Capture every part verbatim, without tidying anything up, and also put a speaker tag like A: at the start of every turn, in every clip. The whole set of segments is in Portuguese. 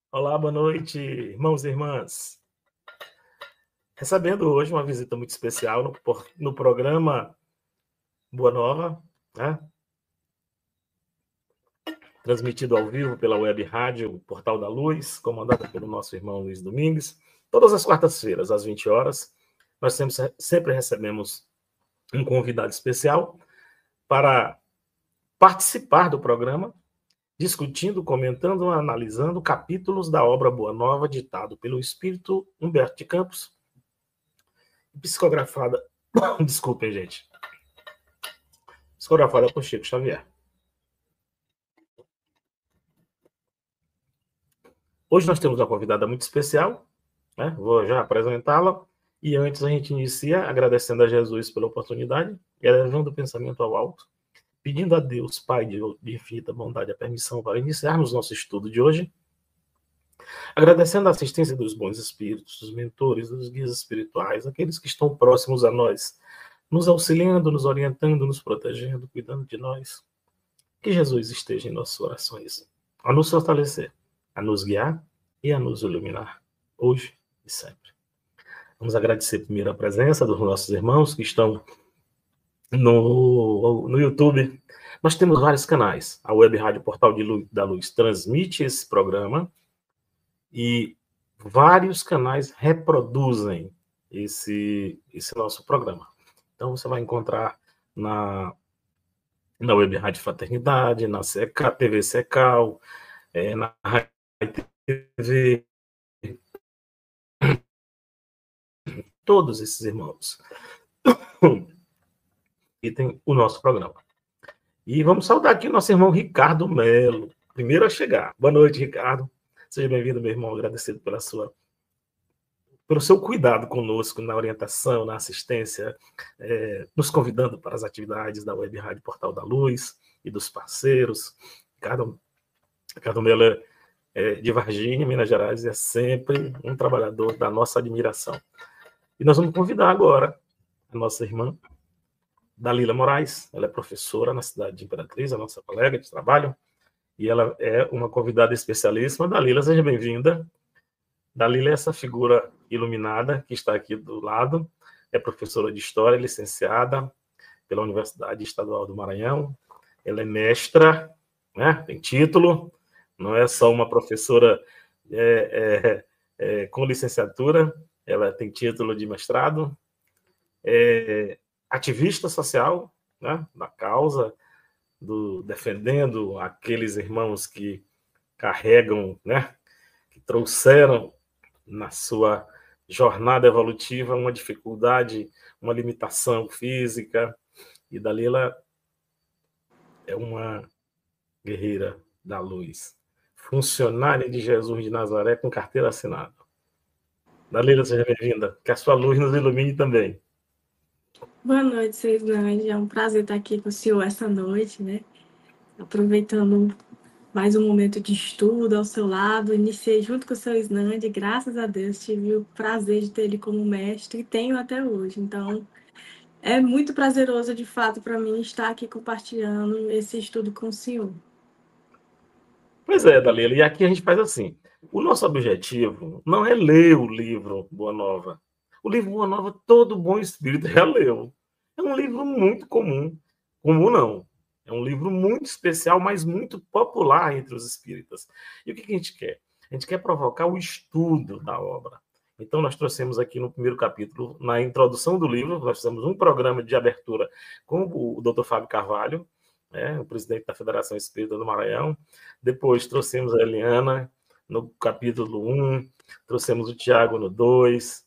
A: Olá, boa noite, irmãos e irmãs. Recebendo hoje uma visita muito especial no, no programa Boa Nova, né? Transmitido ao vivo pela web rádio Portal da Luz, comandada pelo nosso irmão Luiz Domingues. Todas as quartas-feiras, às vinte horas, nós sempre, sempre recebemos um convidado especial para participar do programa, discutindo, comentando, analisando capítulos da obra Boa Nova, ditado pelo Espírito Humberto de Campos, psicografada, desculpem, gente, psicografada por Chico Xavier. Hoje nós temos uma convidada muito especial, né? Vou já apresentá-la, e antes a gente inicia agradecendo a Jesus pela oportunidade, e elevando o pensamento ao alto, pedindo a Deus, Pai de, de infinita bondade, a permissão para iniciarmos nosso estudo de hoje, agradecendo a assistência dos bons espíritos, dos mentores, dos guias espirituais, aqueles que estão próximos a nós, nos auxiliando, nos orientando, nos protegendo, cuidando de nós. Que Jesus esteja em nossas orações, a nos fortalecer, a nos guiar e a nos iluminar, hoje e sempre. Vamos agradecer primeiro a presença dos nossos irmãos que estão no, no YouTube. Nós temos vários canais. A Web Rádio Portal de Luz, da Luz transmite esse programa e vários canais reproduzem esse, esse nosso programa. Então, você vai encontrar na, na Web Rádio Fraternidade, na C K, T V Secal, é, na Rádio T V, todos esses irmãos. E tem o nosso programa. E vamos saudar aqui o nosso irmão Ricardo Melo, primeiro a chegar. Boa noite, Ricardo. Seja bem-vindo, meu irmão. Agradecido pela sua, pelo seu cuidado conosco na orientação, na assistência, é, nos convidando para as atividades da Web Rádio Portal da Luz e dos parceiros. Ricardo, Ricardo Melo é, é de Varginha, Minas Gerais, e é sempre um trabalhador da nossa admiração. E nós vamos convidar agora a nossa irmã Dalila Moraes. Ela é professora na cidade de Imperatriz, a nossa colega de trabalho, e ela é uma convidada especialíssima. Dalila, seja bem-vinda. Dalila é essa figura iluminada que está aqui do lado, é professora de História, licenciada pela Universidade Estadual do Maranhão. Ela é mestra, né? Tem título, não é só uma professora é, é, é, com licenciatura, ela tem título de mestrado, é ativista social, né? Da causa, do, defendendo aqueles irmãos que carregam, né? Que trouxeram na sua jornada evolutiva uma dificuldade, uma limitação física, e Dalila é uma guerreira da luz, funcionária de Jesus de Nazaré com carteira assinada. Dalila, seja bem-vinda, que a sua luz nos ilumine também.
B: Boa noite, seu Isnande. É um prazer estar aqui com o senhor essa noite, né? Aproveitando mais um momento de estudo ao seu lado. Iniciei junto com o seu Isnande, graças a Deus tive o prazer de ter ele como mestre e tenho até hoje. Então, é muito prazeroso, de fato, para mim estar aqui compartilhando esse estudo com o senhor.
A: Pois é, Dalila, e aqui a gente faz assim. O nosso objetivo não é ler o livro Boa Nova. O livro Boa Nova, todo bom espírito já leu. É um livro muito comum. Comum não. É um livro muito especial, mas muito popular entre os espíritas. E o que a gente quer? A gente quer provocar o estudo da obra. Então, nós trouxemos aqui no primeiro capítulo, na introdução do livro, nós fizemos um programa de abertura com o doutor Fábio Carvalho, né, o presidente da Federação Espírita do Maranhão. Depois trouxemos a Eliana no capítulo um, trouxemos o Tiago no dois,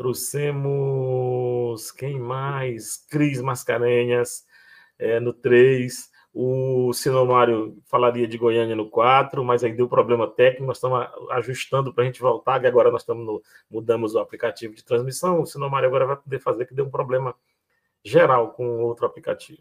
A: trouxemos quem mais? Cris Mascarenhas é, no três, o Sinomário falaria de Goiânia no quatro, mas aí deu problema técnico, nós estamos ajustando para a gente voltar, que agora nós estamos no, mudamos o aplicativo de transmissão, o Sinomário agora vai poder fazer, que deu um problema geral com outro aplicativo.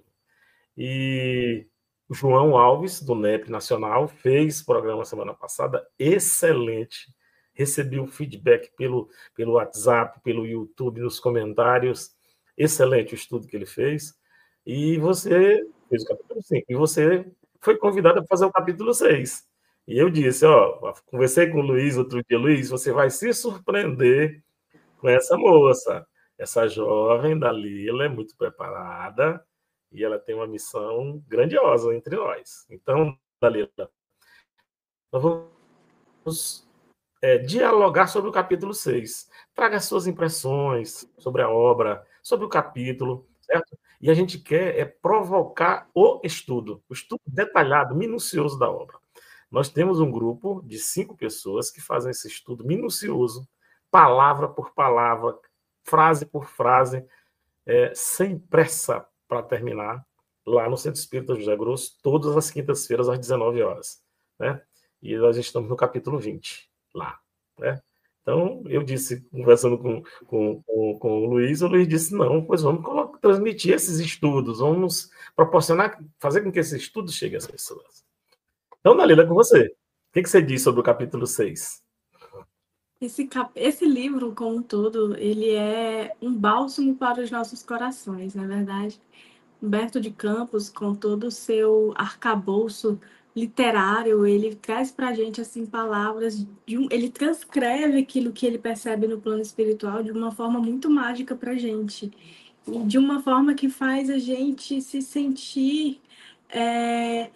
A: E o João Alves, do N E P Nacional, fez programa semana passada, excelente. Recebi o feedback pelo, pelo WhatsApp, pelo YouTube, nos comentários. Excelente o estudo que ele fez. E você fez o capítulo cinco. E você foi convidado a fazer o capítulo seis. E eu disse, ó, conversei com o Luiz outro dia, Luiz, você vai se surpreender com essa moça. Essa jovem Dalila é muito preparada e ela tem uma missão grandiosa entre nós. Então, Dalila, nós vamos é, dialogar sobre o capítulo seis. Traga suas impressões sobre a obra, sobre o capítulo, certo? E a gente quer é provocar o estudo, o estudo detalhado, minucioso da obra. Nós temos um grupo de cinco pessoas que fazem esse estudo minucioso, palavra por palavra, frase por frase, é, sem pressa para terminar, lá no Centro Espírita José Grosso, todas as quintas-feiras às dezenove horas. Né? E nós estamos no capítulo vinte, lá. Né? Então, eu disse, conversando com, com, com, com o Luiz, o Luiz disse, não, pois vamos colocar, transmitir esses estudos, vamos proporcionar, fazer com que esse estudo chegue às pessoas. Então, Dalila, é com você. O que, que você diz sobre o capítulo seis?
B: Esse, cap... Esse livro, como um todo, ele é um bálsamo para os nossos corações, na verdade. Humberto de Campos, com todo o seu arcabouço literário, ele traz para a gente assim, palavras, de um... ele transcreve aquilo que ele percebe no plano espiritual de uma forma muito mágica para a gente. E de uma forma que faz a gente se sentir... É...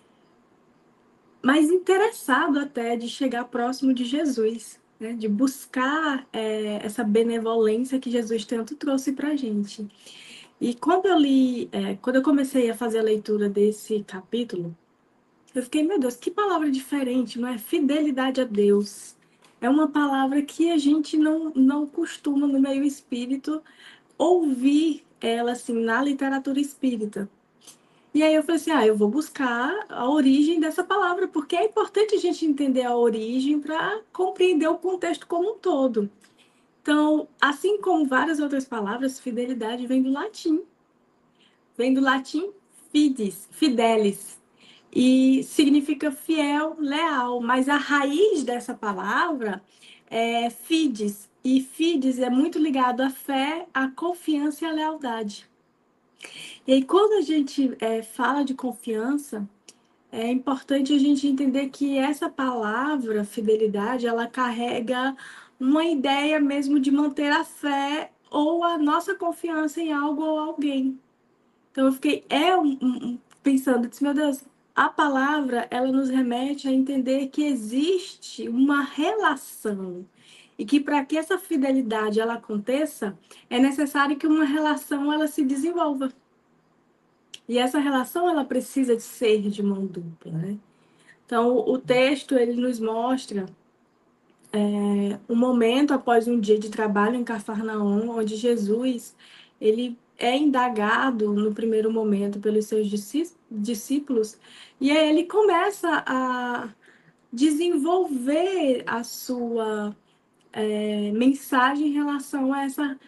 B: mais interessado até de chegar próximo de Jesus, né? De buscar é, essa benevolência que Jesus tanto trouxe para a gente. E quando eu li, é, quando eu comecei a fazer a leitura desse capítulo, eu fiquei, meu Deus, que palavra diferente, não é? Fidelidade a Deus. É uma palavra que a gente não, não costuma, no meio espírito, ouvir ela assim na literatura espírita. E aí eu falei assim, ah, eu vou buscar a origem dessa palavra, porque é importante a gente entender a origem para compreender o contexto como um todo. Então, assim como várias outras palavras, fidelidade vem do latim. Vem do latim fides, fidelis, e significa fiel, leal. Mas a raiz dessa palavra é fides, e fides é muito ligado à fé, à confiança e à lealdade. E aí, quando a gente é, fala de confiança, é importante a gente entender que essa palavra, fidelidade, ela carrega uma ideia mesmo de manter a fé ou a nossa confiança em algo ou alguém. Então eu fiquei é um, um, pensando, disse, meu Deus, a palavra ela nos remete a entender que existe uma relação e que para que essa fidelidade ela aconteça, é necessário que uma relação ela se desenvolva. E essa relação ela precisa de ser de mão dupla, né? Então o texto ele nos mostra é, um momento após um dia de trabalho em Cafarnaum, onde Jesus ele é indagado no primeiro momento pelos seus discípulos e aí ele começa a desenvolver a sua é, mensagem em relação a essa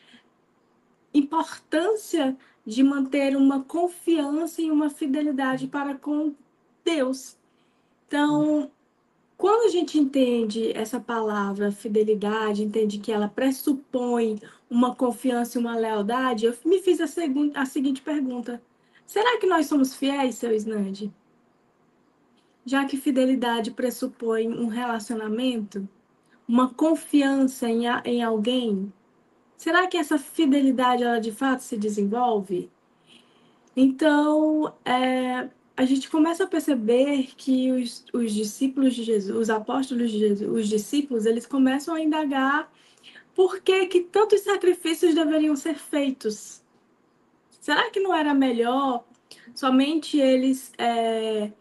B: importância de manter uma confiança e uma fidelidade para com Deus. Então, quando a gente entende essa palavra fidelidade, entende que ela pressupõe uma confiança e uma lealdade, eu me fiz a, segun, a seguinte pergunta: será que nós somos fiéis, seu Snand? Já que fidelidade pressupõe um relacionamento, uma confiança em, a, em alguém, será que essa fidelidade ela de fato se desenvolve? Então, é, a gente começa a perceber que os, os discípulos de Jesus, os apóstolos de Jesus, os discípulos, eles começam a indagar por que, que tantos sacrifícios deveriam ser feitos. Será que não era melhor somente eles, é,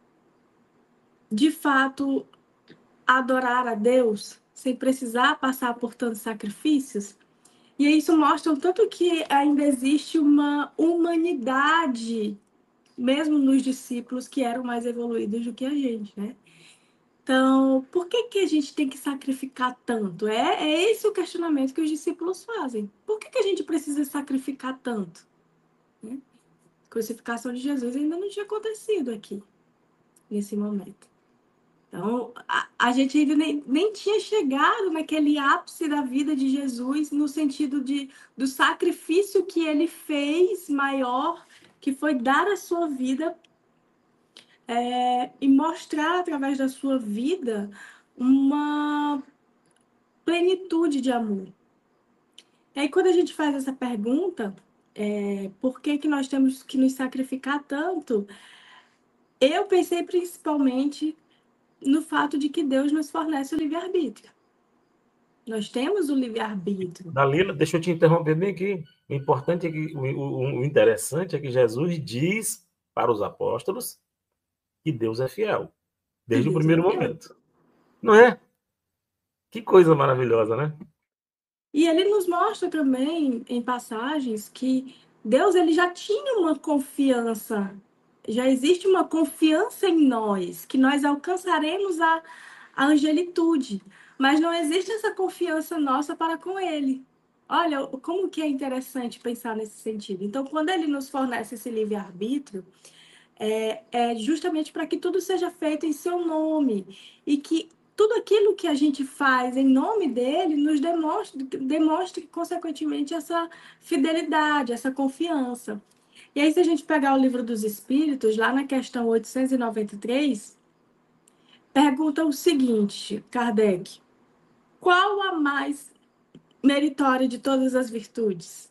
B: de fato, adorar a Deus sem precisar passar por tantos sacrifícios? E isso mostra o tanto que ainda existe uma humanidade mesmo nos discípulos que eram mais evoluídos do que a gente, né? Então, por que, que a gente tem que sacrificar tanto? É, é esse o questionamento que os discípulos fazem. Por que, que a gente precisa sacrificar tanto? Né? A crucificação de Jesus ainda não tinha acontecido aqui, nesse momento. Então, a, a gente ainda nem, nem tinha chegado naquele ápice da vida de Jesus, no sentido de, do sacrifício que ele fez maior, que foi dar a sua vida é, e mostrar através da sua vida uma plenitude de amor. E aí, quando a gente faz essa pergunta, é, por que, que nós temos que nos sacrificar tanto? Eu pensei principalmente no fato de que Deus nos fornece o livre-arbítrio. Nós temos o livre-arbítrio.
A: Dalila, deixa eu te interromper bem aqui. O importante é que, o, o, o interessante é que Jesus diz para os apóstolos que Deus é fiel, desde o
B: Deus
A: primeiro
B: é fiel.
A: momento. Não é? Que coisa maravilhosa, né?
B: E ele nos mostra também, em passagens, que Deus ele já tinha uma confiança, já existe uma confiança em nós, que nós alcançaremos a, a angelitude, mas não existe essa confiança nossa para com ele. Olha, como que é interessante pensar nesse sentido. Então, quando ele nos fornece esse livre-arbítrio, é, é justamente para que tudo seja feito em seu nome e que tudo aquilo que a gente faz em nome dele nos demonstre, demonstre consequentemente, essa fidelidade, essa confiança. E aí, se a gente pegar o Livro dos Espíritos, lá na questão oitocentos e noventa e três, pergunta o seguinte, Kardec: qual a mais meritória de todas as virtudes?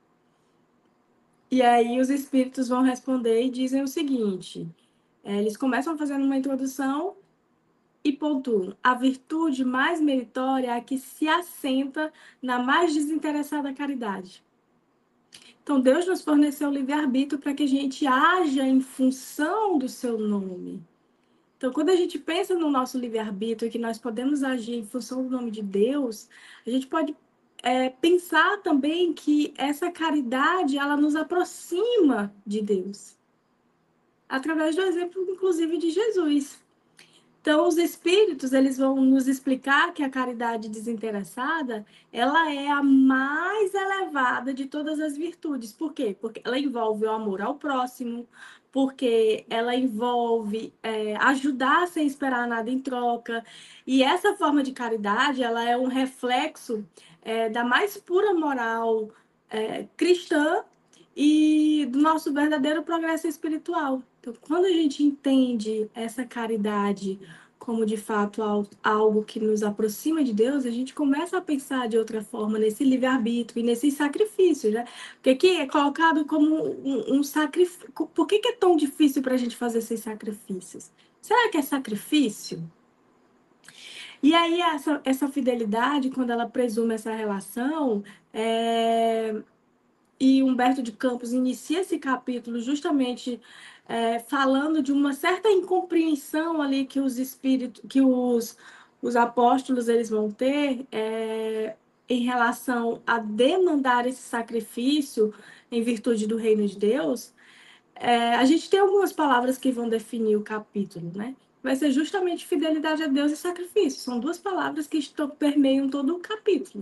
B: E aí os espíritos vão responder e dizem o seguinte, é, eles começam fazendo uma introdução e pontuam: a virtude mais meritória é a que se assenta na mais desinteressada caridade. Então, Deus nos forneceu o livre-arbítrio para que a gente haja em função do seu nome. Então, quando a gente pensa no nosso livre-arbítrio, que nós podemos agir em função do nome de Deus, a gente pode é, pensar também que essa caridade, ela nos aproxima de Deus, através do exemplo, inclusive, de Jesus. Então, os espíritos, eles vão nos explicar que a caridade desinteressada, ela é a mais elevada de todas as virtudes. Por quê? Porque ela envolve o amor ao próximo, porque ela envolve é, ajudar sem esperar nada em troca. E essa forma de caridade, ela é um reflexo é, da mais pura moral é, cristã e do nosso verdadeiro progresso espiritual. Então, quando a gente entende essa caridade como, de fato, algo que nos aproxima de Deus, a gente começa a pensar de outra forma nesse livre-arbítrio e nesses sacrifícios, né? Porque aqui é colocado como um, um sacrifício. Por que, que é tão difícil para a gente fazer esses sacrifícios? Será que é sacrifício? E aí, essa, essa fidelidade, quando ela presume essa relação, é... e Humberto de Campos inicia esse capítulo justamente é, falando de uma certa incompreensão ali que os espíritos, que os, os apóstolos eles vão ter é, em relação a demandar esse sacrifício em virtude do reino de Deus. É, a gente tem algumas palavras que vão definir o capítulo, né? Vai ser justamente fidelidade a Deus e sacrifício. São duas palavras que estão, permeiam todo o capítulo.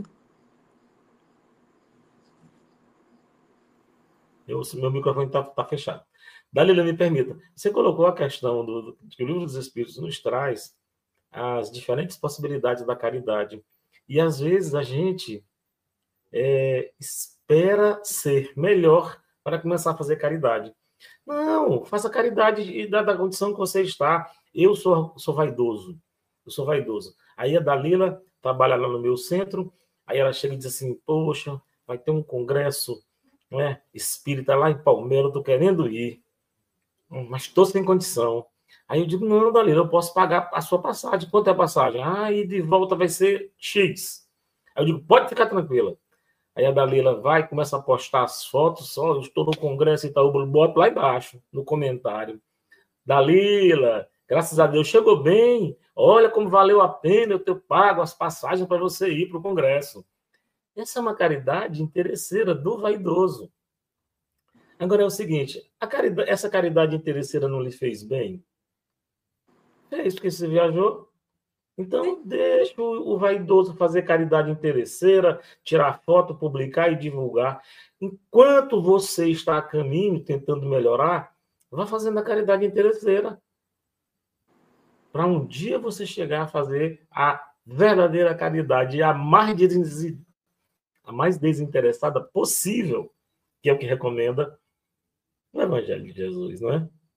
A: Eu, meu microfone está tá fechado. Dalila, me permita. Você colocou a questão do, do, que o Livro dos Espíritos nos traz as diferentes possibilidades da caridade. E, às vezes, a gente é, espera ser melhor para começar a fazer caridade. Não, faça caridade da, da condição que você está. Eu sou, sou vaidoso. Eu sou vaidoso. Aí a Dalila trabalha lá no meu centro, aí ela chega e diz assim, poxa, vai ter um congresso, não é, espírita lá em Palmeiras, eu estou querendo ir, mas estou sem condição. Aí eu digo, não, Dalila, eu posso pagar a sua passagem. Quanto é a passagem? Ah, e de volta vai ser X. Aí eu digo, pode ficar tranquila. Aí a Dalila vai, começa a postar as fotos, só, eu estou no Congresso Itaúba, bota lá embaixo, no comentário. Dalila, graças a Deus, chegou bem, olha como valeu a pena, eu te pago as passagens para você ir para o Congresso. Essa é uma caridade interesseira do vaidoso. Agora é o seguinte, a caridade, essa caridade interesseira não lhe fez bem? É isso que você viajou? Então, deixa o vaidoso fazer caridade interesseira, tirar foto, publicar e divulgar. Enquanto você está a caminho, tentando melhorar, vá fazendo a caridade interesseira. Para um dia você chegar a fazer a verdadeira caridade, a mais, des... a mais desinteressada possível, que é o que recomenda o Evangelho de Jesus, não é?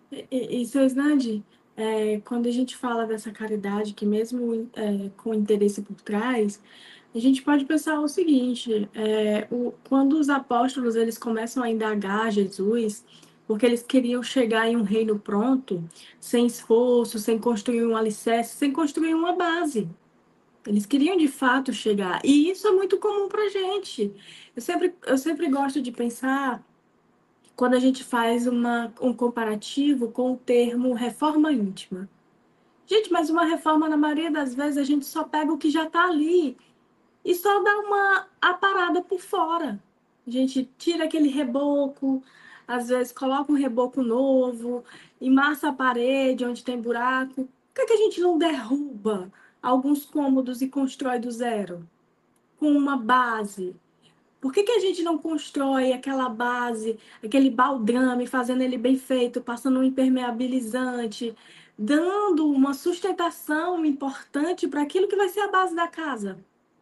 B: E, e seu Snandi, é, quando a gente fala dessa caridade, que mesmo é, com interesse por trás, a gente pode pensar o seguinte, é, o, quando os apóstolos eles começam a indagar Jesus, porque eles queriam chegar em um reino pronto, sem esforço, sem construir um alicerce, sem construir uma base. Eles queriam de fato chegar. E isso é muito comum para a gente. Eu sempre, eu sempre gosto de pensar quando a gente faz uma, um comparativo com o termo reforma íntima. Gente, mas uma reforma, na maioria das vezes, a gente só pega o que já está ali e só dá uma aparada por fora. A gente tira aquele reboco, às vezes coloca um reboco novo, emassa a parede onde tem buraco. Por que, que a gente não derruba alguns cômodos e constrói do zero? Com uma base. Por que, que a gente não constrói aquela base, aquele baldrame, fazendo ele bem feito, passando um impermeabilizante, dando uma sustentação importante para aquilo que vai ser a base da casa?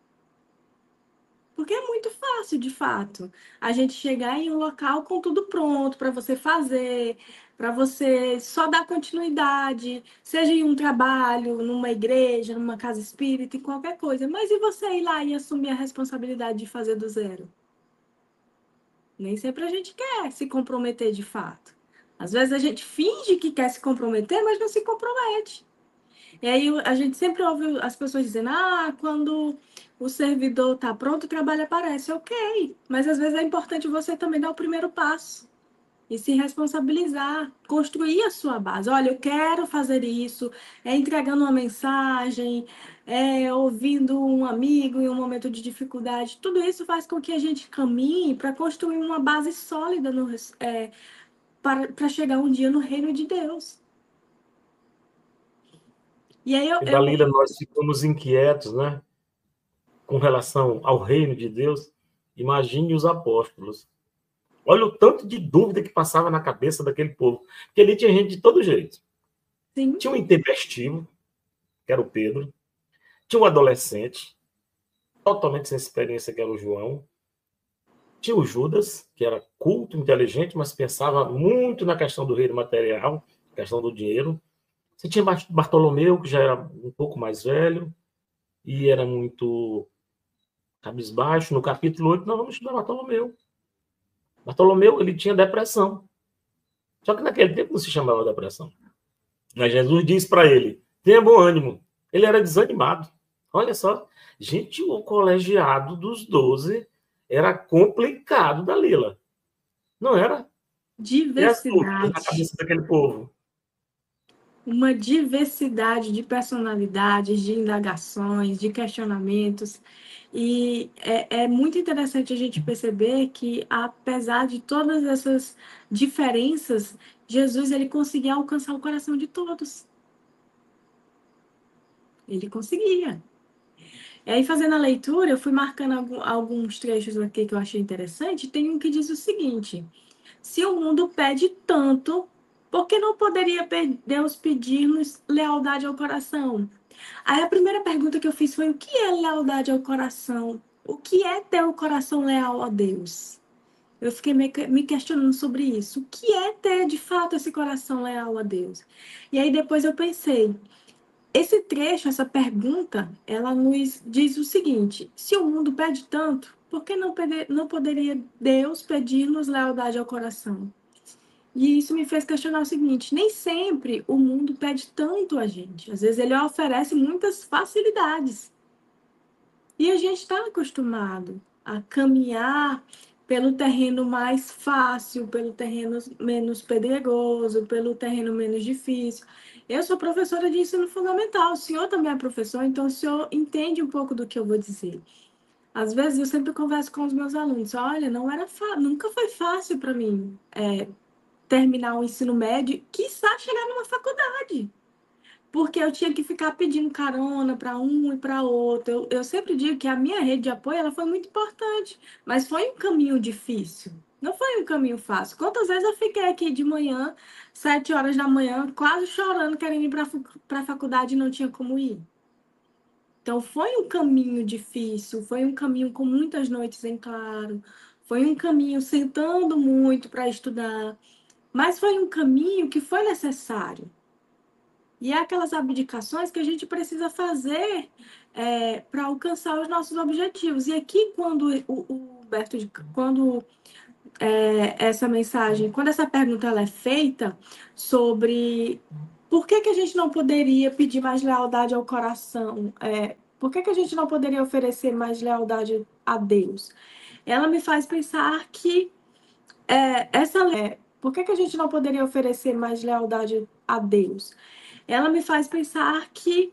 B: Porque é muito fácil, de fato, a gente chegar em um local com tudo pronto para você fazer, para você só dar continuidade, seja em um trabalho, numa igreja, numa casa espírita, em qualquer coisa. Mas e você ir lá e assumir a responsabilidade de fazer do zero? Nem sempre a gente quer se comprometer de fato. Às vezes a gente finge que quer se comprometer, mas não se compromete. E aí a gente sempre ouve as pessoas dizendo: ah, quando o servidor está pronto, o trabalho aparece. Ok, mas às vezes é importante você também dar o primeiro passo e se responsabilizar, construir a sua base. Olha, eu quero fazer isso, é entregando uma mensagem, é ouvindo um amigo em um momento de dificuldade. Tudo isso faz com que a gente caminhe para construir uma base sólida no, é, para, para chegar um dia no reino de Deus. E aí eu,
A: E
B: eu...
A: Dalila, nós ficamos inquietos, né, com relação ao reino de Deus. Imagine os apóstolos. Olha o tanto de dúvida que passava na cabeça daquele povo. Porque ali tinha gente de todo jeito.
B: Sim.
A: Tinha um intempestivo, que era o Pedro. Tinha um adolescente, totalmente sem experiência, que era o João. Tinha o Judas, que era culto, inteligente, mas pensava muito na questão do reino material, questão do dinheiro. Você tinha Bartolomeu, que já era um pouco mais velho e era muito cabisbaixo. No capítulo oito, nós vamos estudar Bartolomeu. Bartolomeu, ele tinha depressão. Só que naquele tempo não se chamava depressão. Mas Jesus diz para ele: tenha bom ânimo. Ele era desanimado. Olha só. Gente, o colegiado dos doze era complicado, Dalila. Não era? E as dúvidas na
B: Diversidade.
A: cabeça daquele povo?
B: Uma diversidade de personalidades, de indagações, de questionamentos. E é, é muito interessante a gente perceber que, apesar de todas essas diferenças, Jesus ele conseguia alcançar o coração de todos. Ele conseguia. E aí, fazendo a leitura, eu fui marcando alguns trechos aqui que eu achei interessante. Tem um que diz o seguinte: se o mundo pede tanto, por que não poderia Deus pedir-nos lealdade ao coração? Aí a primeira pergunta que eu fiz foi: o que é lealdade ao coração? O que é ter o coração leal a Deus? Eu fiquei me questionando sobre isso. O que é ter de fato esse coração leal a Deus? E aí depois eu pensei: esse trecho, essa pergunta, ela nos diz o seguinte: se o mundo pede tanto, por que não, pede, não poderia Deus pedir-nos lealdade ao coração? E isso me fez questionar o seguinte: nem sempre o mundo pede tanto a gente. Às vezes ele oferece muitas facilidades. E a gente está acostumado a caminhar pelo terreno mais fácil, pelo terreno menos pedregoso, pelo terreno menos difícil. Eu sou professora de ensino fundamental, o senhor também é professor, então o senhor entende um pouco do que eu vou dizer. Às vezes eu sempre converso com os meus alunos: olha, não era nunca foi fácil para mim é, terminar o ensino médio, quiçá chegar numa faculdade. Porque eu tinha que ficar pedindo carona para um e para outro. Eu, eu sempre digo que a minha rede de apoio ela foi muito importante, mas foi um caminho difícil. Não foi um caminho fácil. Quantas vezes eu fiquei aqui de manhã, sete horas da manhã, quase chorando, querendo ir para a faculdade e não tinha como ir. Então, foi um caminho difícil, foi um caminho com muitas noites em claro, foi um caminho sentando muito para estudar. mas foi um caminho que foi necessário. E é aquelas abdicações que a gente precisa fazer é, para alcançar os nossos objetivos. E aqui, quando o, o Humberto, quando é, essa mensagem, quando essa pergunta ela é feita sobre por que, que a gente não poderia pedir mais lealdade ao coração, é, por que, que a gente não poderia oferecer mais lealdade a Deus? Ela me faz pensar que é, essa é, por que, que a gente não poderia oferecer mais lealdade a Deus? Ela me faz pensar que